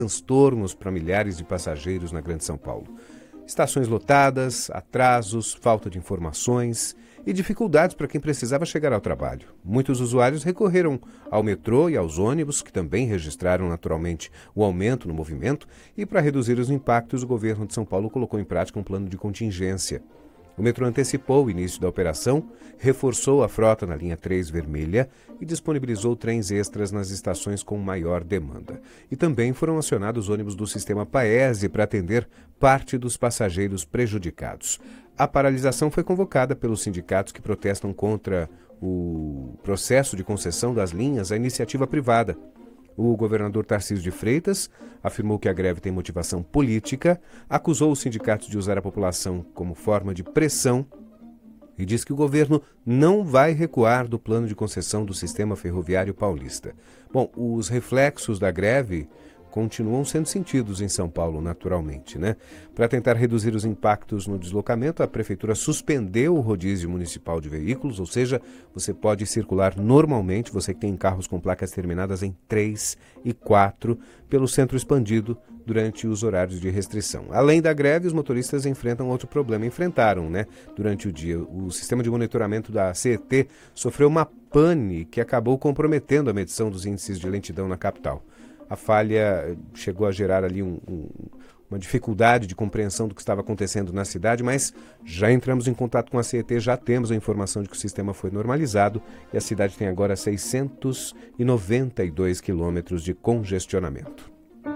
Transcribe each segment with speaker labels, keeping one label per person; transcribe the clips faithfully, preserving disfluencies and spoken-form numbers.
Speaker 1: transtornos para milhares de passageiros na Grande São Paulo. Estações lotadas, atrasos, falta de informações e dificuldades para quem precisava chegar ao trabalho. Muitos usuários recorreram ao metrô e aos ônibus, que também registraram naturalmente o aumento no movimento, e para reduzir os impactos, o governo de São Paulo colocou em prática um plano de contingência. O metrô antecipou o início da operação, reforçou a frota na linha três vermelha e disponibilizou trens extras nas estações com maior demanda. E também foram acionados ônibus do sistema Paese para atender parte dos passageiros prejudicados. A paralisação foi convocada pelos sindicatos que protestam contra o processo de concessão das linhas à iniciativa privada. O governador Tarcísio de Freitas afirmou que a greve tem motivação política, acusou os sindicatos de usar a população como forma de pressão e diz que o governo não vai recuar do plano de concessão do sistema ferroviário paulista. Bom, os reflexos da greve continuam sendo sentidos em São Paulo, naturalmente, né? Para tentar reduzir os impactos no deslocamento, a Prefeitura suspendeu o rodízio municipal de veículos, ou seja, você pode circular normalmente, você que tem carros com placas terminadas em três e quatro, pelo centro expandido durante os horários de restrição. Além da greve, os motoristas enfrentam outro problema, enfrentaram, né? Durante o dia, o sistema de monitoramento da C E T sofreu uma pane que acabou comprometendo a medição dos índices de lentidão na capital. A falha chegou a gerar ali um, um, uma dificuldade de compreensão do que estava acontecendo na cidade, mas já entramos em contato com a C E T, já temos a informação de que o sistema foi normalizado e a cidade tem agora seiscentos e noventa e dois quilômetros de congestionamento.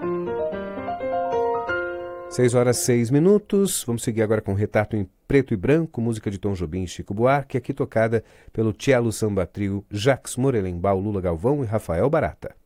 Speaker 1: seis horas e seis minutos, vamos seguir agora com Retrato em Preto e Branco, música de Tom Jobim e Chico Buarque, aqui tocada pelo Cielo Samba Trio, Jacques Morelenbaum, Lula Galvão e Rafael Barata.